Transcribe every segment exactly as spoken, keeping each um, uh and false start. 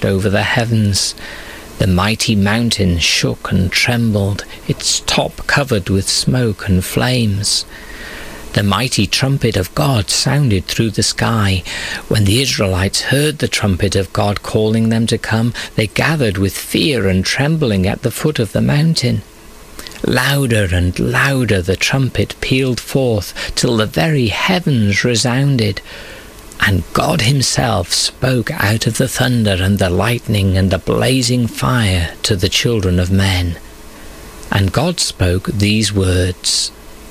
stretched over the heavens. The mighty mountain shook and trembled, its top covered with smoke and flames. The mighty trumpet of God sounded through the sky. When the Israelites heard the trumpet of God calling them to come, they gathered with fear and trembling at the foot of the mountain. Louder and louder the trumpet pealed forth, till the very heavens resounded. And God himself spoke out of the thunder and the lightning and the blazing fire to the children of men. And God spoke these words: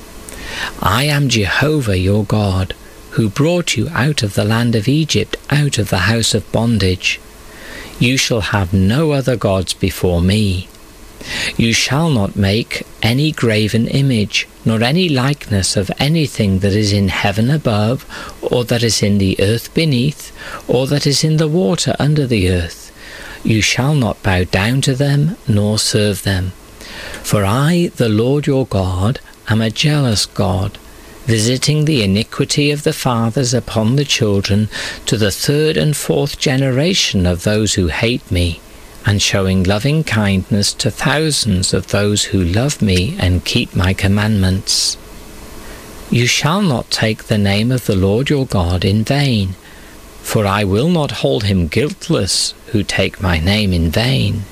I am Jehovah your God, who brought you out of the land of Egypt, out of the house of bondage. You shall have no other gods before me. You shall not make any graven image, nor any likeness of anything that is in heaven above, or that is in the earth beneath, or that is in the water under the earth. You shall not bow down to them, nor serve them. For I, the Lord your God, am a jealous God, visiting the iniquity of the fathers upon the children to the third and fourth generation of those who hate me, and showing loving kindness to thousands of those who love me and keep my commandments. You shall not take the name of the Lord your God in vain, for I will not hold him guiltless who take my name in vain.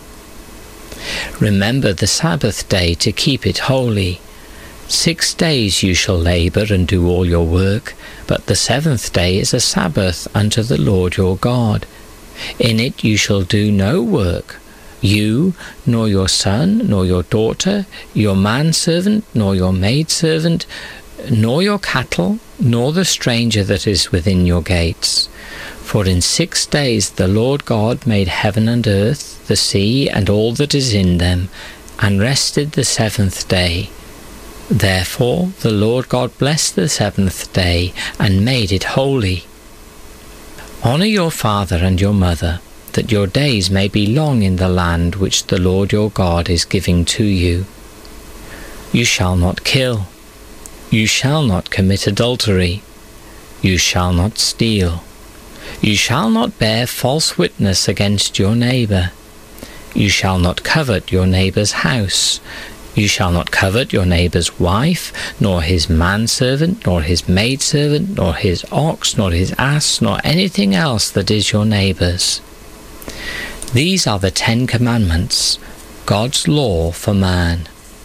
Remember the Sabbath day to keep it holy. Six days you shall labour and do all your work, but the seventh day is a Sabbath unto the Lord your God. In it you shall do no work, you, nor your son, nor your daughter, your manservant, nor your maidservant, nor your cattle, nor the stranger that is within your gates. For in six days the Lord God made heaven and earth, the sea, and all that is in them, and rested the seventh day. Therefore the Lord God blessed the seventh day, and made it holy. Honour your father and your mother, that your days may be long in the land which the Lord your God is giving to you. You shall not kill. You shall not commit adultery. You shall not steal. You shall not bear false witness against your neighbour. You shall not covet your neighbour's house. You shall not covet your neighbour's wife, nor his manservant, nor his maidservant, nor his ox, nor his ass, nor anything else that is your neighbour's. These are the Ten Commandments, God's law for man.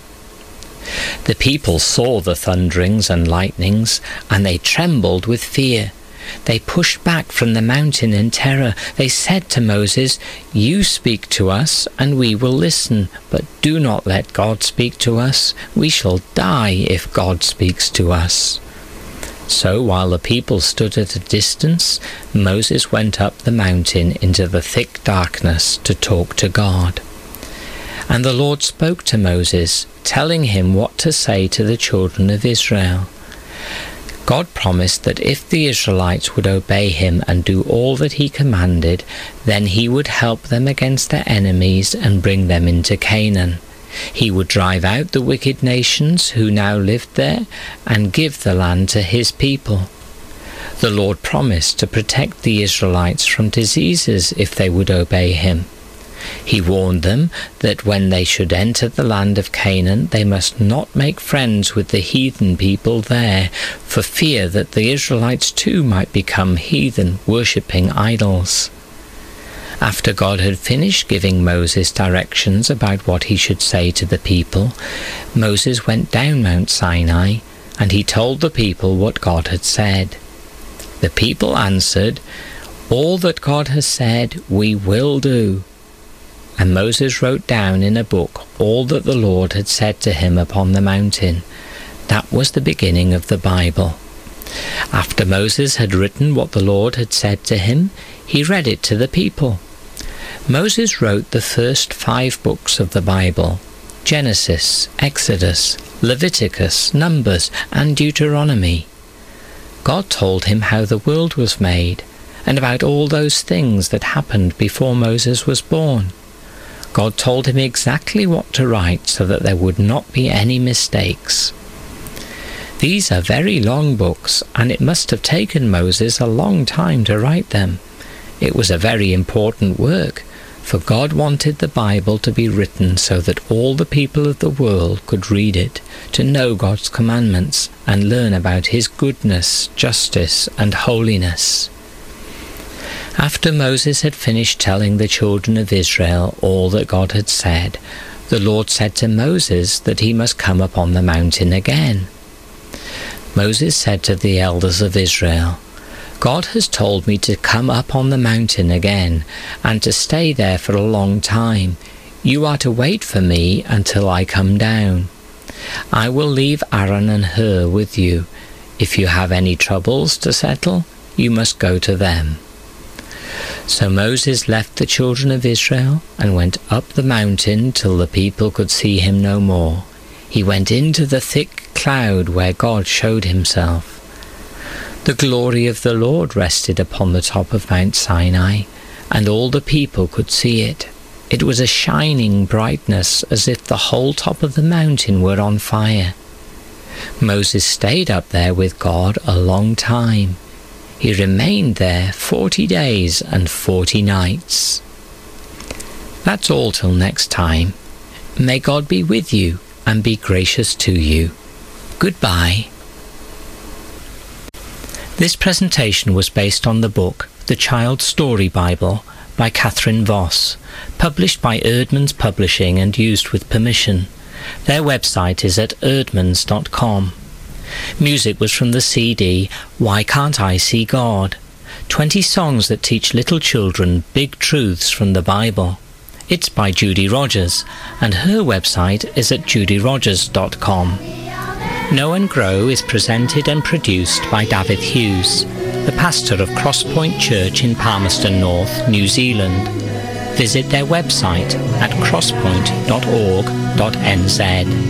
The people saw the thunderings and lightnings, and they trembled with fear. They pushed back from the mountain in terror. They said to Moses, You speak to us, and we will listen, but do not let God speak to us. We shall die if God speaks to us. So while the people stood at a distance, Moses went up the mountain into the thick darkness to talk to God. And the Lord spoke to Moses, telling him what to say to the children of Israel. God promised that if the Israelites would obey him and do all that he commanded, then he would help them against their enemies and bring them into Canaan. He would drive out the wicked nations who now lived there and give the land to his people. The Lord promised to protect the Israelites from diseases if they would obey him. He warned them that when they should enter the land of Canaan, they must not make friends with the heathen people there, for fear that the Israelites too might become heathen, worshipping idols. After God had finished giving Moses directions about what he should say to the people, Moses went down Mount Sinai, and he told the people what God had said. The people answered, All that God has said, we will do. And Moses wrote down in a book all that the Lord had said to him upon the mountain. That was the beginning of the Bible. After Moses had written what the Lord had said to him, he read it to the people. Moses wrote the first five books of the Bible: Genesis, Exodus, Leviticus, Numbers, and Deuteronomy. God told him how the world was made, and about all those things that happened before Moses was born. God told him exactly what to write so that there would not be any mistakes. These are very long books, and it must have taken Moses a long time to write them. It was a very important work, for God wanted the Bible to be written so that all the people of the world could read it, to know God's commandments and learn about his goodness, justice, and holiness. After Moses had finished telling the children of Israel all that God had said, the Lord said to Moses that he must come up on the mountain again. Moses said to the elders of Israel, "God has told me to come up on the mountain again and to stay there for a long time. You are to wait for me until I come down. I will leave Aaron and Hur with you. If you have any troubles to settle, you must go to them." So Moses left the children of Israel and went up the mountain till the people could see him no more. He went into the thick cloud where God showed himself. The glory of the Lord rested upon the top of Mount Sinai, and all the people could see it. It was a shining brightness, as if the whole top of the mountain were on fire. Moses stayed up there with God a long time. He remained there forty days and forty nights. That's all till next time. May God be with you and be gracious to you. Goodbye. This presentation was based on the book The Child's Story Bible by Catherine Voss, published by Eerdmans Publishing and used with permission. Their website is at eerdmans dot com. Music was from the C D Why Can't I See God? twenty songs that teach little children big truths from the Bible. It's by Judy Rogers, and her website is at judy rogers dot com. Know and Grow is presented and produced by David Hughes, the pastor of Crosspoint Church in Palmerston North, New Zealand. Visit their website at crosspoint dot org dot n z.